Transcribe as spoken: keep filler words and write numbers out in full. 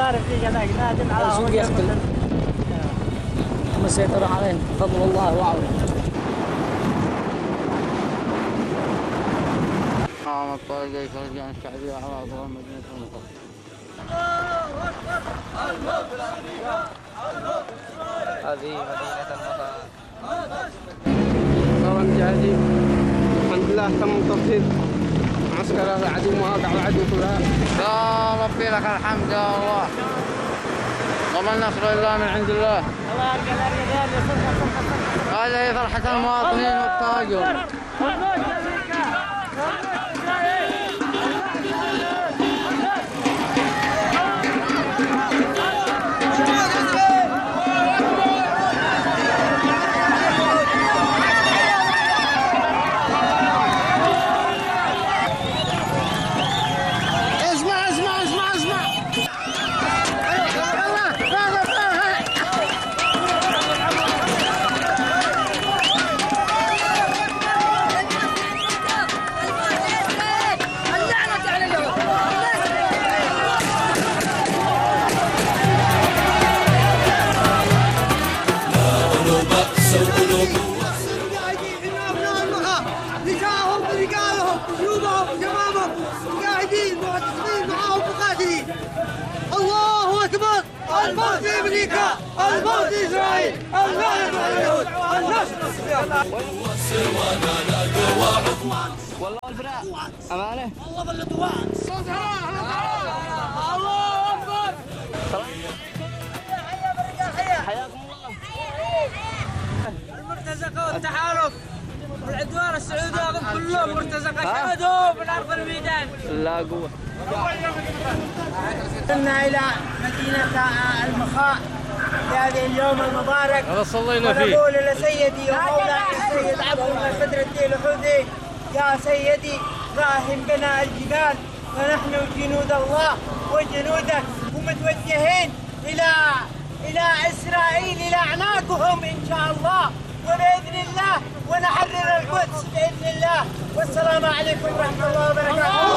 صار في هناك نادم على سوق يختل مسيطر عليه فضل الله وعونه. قام الطريق يخرج عن الشعبية على أطراف مدينة المطر. الله أكبر! الموت لأمريكا! الموت لإسرائيل! هذه مدينة المطر. طبعا جاهزين الحمد لله. تم تطهير معسكر العدو مواقع العدو كلها. يا ربي لك الحمد يا الله. وما النصر إلا من عند الله. الله يرجع الرجال يصلح صلح صلح. هذه هي فرحة المواطنين والتاجر. الله أكبر! الموت لأمريكا! الموت لإسرائيل! الموت لليهود! النصر للصهيونية! والله الفراق أمانة الله باللطوان! الله أكبر! حيا برجال حيا! حياكم الله. المرتزقة والتحالف والعدوان السعودي كلهم مرتزقة شهدوا من أرض الميدان. لا قوة. وصلنا إلى مدينة المخاء في هذه اليوم المبارك. صلينا فيه. ونقول لسيدي ومولاي السيد عبد الله بدر الدين الحوثي يا سيدي راهن بنا الجبال فنحن جنود الله وجنوده ومتوجهين إلى إلى إسرائيل إلى أعناقهم إن شاء الله وبإذن الله ونحرر القدس بإذن الله. والسلام عليكم ورحمة الله وبركاته.